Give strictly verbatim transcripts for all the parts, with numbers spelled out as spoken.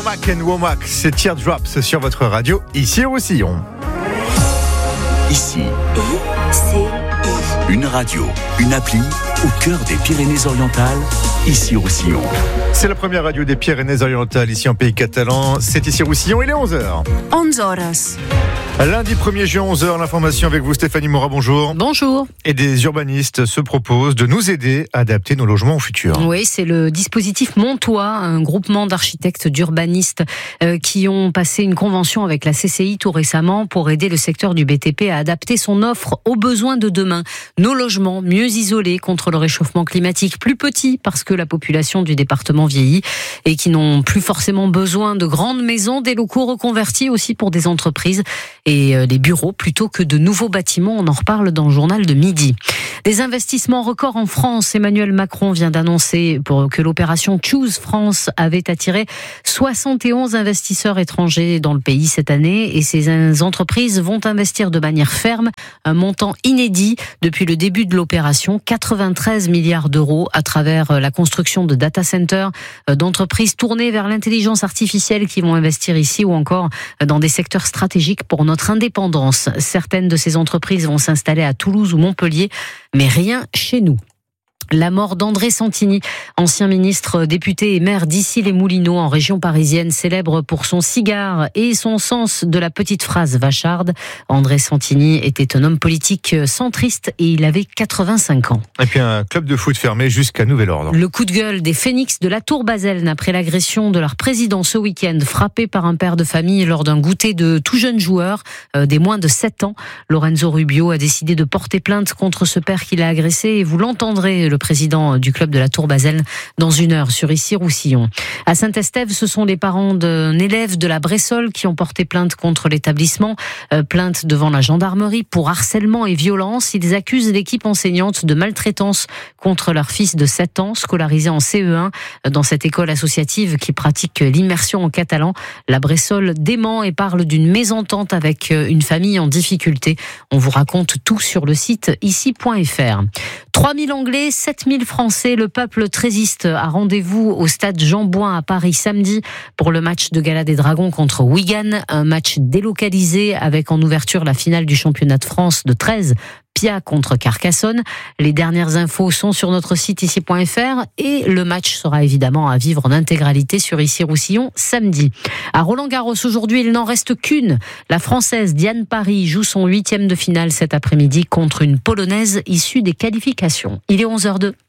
Womack and Womack, c'est Teardrops sur votre radio, ici au Roussillon. Ici, I C I. une radio, une appli au cœur des Pyrénées-Orientales, ici au Roussillon. C'est la première radio des Pyrénées-Orientales ici en Pays Catalan. C'est ici Roussillon, il est onze heures. onze horas. Lundi premier juin, onze heures, l'information avec vous Stéphanie Morat, bonjour. Bonjour. Et des urbanistes se proposent de nous aider à adapter nos logements au futur. Oui, c'est le dispositif Montois, un groupement d'architectes, d'urbanistes euh, qui ont passé une convention avec la C C I tout récemment pour aider le secteur du B T P à adapter son offre aux besoins de demain. Nos logements mieux isolés contre le réchauffement climatique, plus petits parce que la population du département vieillit et qui n'ont plus forcément besoin de grandes maisons, des locaux reconvertis aussi pour des entreprises et les bureaux plutôt que de nouveaux bâtiments. On en reparle dans le journal de midi. Des investissements records en France. Emmanuel Macron vient d'annoncer pour que l'opération Choose France avait attiré soixante et onze investisseurs étrangers dans le pays cette année et ces entreprises vont investir de manière ferme un montant inédit depuis le début de l'opération, quatre-vingt-treize milliards d'euros à travers la construction de data centers, d'entreprises tournées vers l'intelligence artificielle qui vont investir ici ou encore dans des secteurs stratégiques pour notre indépendance. Certaines de ces entreprises vont s'installer à Toulouse ou Montpellier, mais rien chez nous. La mort d'André Santini, ancien ministre, député et maire d'Issy-les-Moulineaux en région parisienne, célèbre pour son cigare et son sens de la petite phrase vacharde. André Santini était un homme politique centriste et il avait quatre-vingt-cinq ans. Et puis un club de foot fermé jusqu'à nouvel ordre. Le coup de gueule des Phoenix de la Tour Baselne après l'agression de leur président ce week-end, frappé par un père de famille lors d'un goûter de tout jeunes joueurs, euh, des moins de sept ans. Lorenzo Rubio a décidé de porter plainte contre ce père qui l'a agressé et vous l'entendrez, le président du club de la Tour Baselne, dans une heure sur Ici Roussillon. À Saint-Estève, ce sont les parents d'un élève de la Bressol qui ont porté plainte contre l'établissement, euh, plainte devant la gendarmerie pour harcèlement et violence. Ils accusent l'équipe enseignante de maltraitance contre leur fils de sept ans, scolarisé en C E un dans cette école associative qui pratique l'immersion en catalan. La Bressol dément et parle d'une mésentente avec une famille en difficulté. On vous raconte tout sur le site ici point f r. trois mille Anglais, sept mille Français, le peuple trésiste a rendez-vous au stade Jean Bouin à Paris samedi pour le match de Gala des Dragons contre Wigan, un match délocalisé avec en ouverture la finale du championnat de France de treize, Pia contre Carcassonne. Les dernières infos sont sur notre site ici point f r et le match sera évidemment à vivre en intégralité sur Ici Roussillon samedi. À Roland-Garros aujourd'hui, il n'en reste qu'une. La Française Diane Parry joue son huitième de finale cet après-midi contre une Polonaise issue des qualifications. Il est onze heures deux.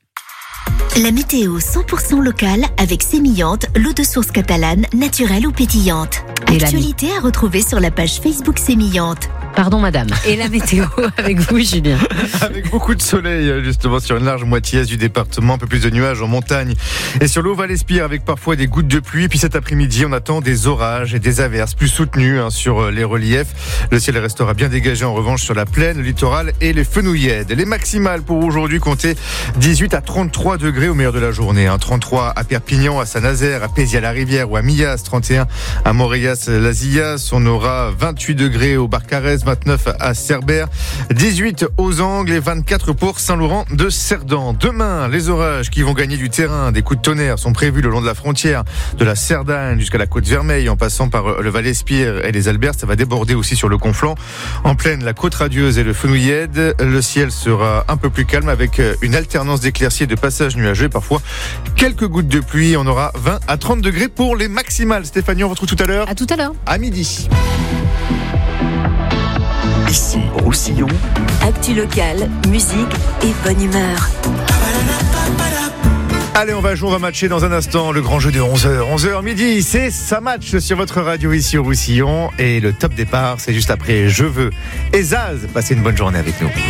La météo cent pour cent locale avec Sémillante, l'eau de source catalane, naturelle ou pétillante. Et Actualité à retrouver sur la page Facebook Sémillante. Pardon madame. Et la météo avec vous Julien. Avec beaucoup de soleil justement sur une large moitié est du département, un peu plus de nuages en montagne et sur le Haut-Val-Espire avec parfois des gouttes de pluie. Et puis cet après-midi on attend des orages et des averses plus soutenues hein, sur les reliefs. Le ciel restera bien dégagé en revanche sur la plaine, le littoral et les Fenouillèdes. Les maximales pour aujourd'hui comptaient dix-huit à trente-trois degrés au meilleur de la journée. Hein. trente-trois à Perpignan, à Saint-Nazaire, à Pézières-la-Rivière ou à Millas, trente et un à Montréas-Lazillas. On aura vingt-huit degrés au Barcarès, vingt-neuf à Cerbère, dix-huit aux Angles et vingt-quatre pour Saint-Laurent de Cerdan. Demain, les orages qui vont gagner du terrain, des coups de tonnerre sont prévus le long de la frontière de la Cerdagne jusqu'à la Côte Vermeille en passant par le Val-Espire et les Alberts. Ça va déborder aussi sur le Conflent. En plaine, la Côte Radieuse et le Fenouillède. Le ciel sera un peu plus calme avec une alternance d'éclaircies et de passages nuageux. Parfois, quelques gouttes de pluie. On aura vingt à trente degrés pour les maximales. Stéphanie, on vous retrouve tout à l'heure. À tout à l'heure. À midi. Ici, Roussillon. Actu locale, musique et bonne humeur. Allez, on va jouer, on va matcher dans un instant le grand jeu de onze heures. onze heures midi, c'est ça match sur votre radio ici au Roussillon. Et le top départ, c'est juste après Je veux et Zaz. Passez une bonne journée avec nous.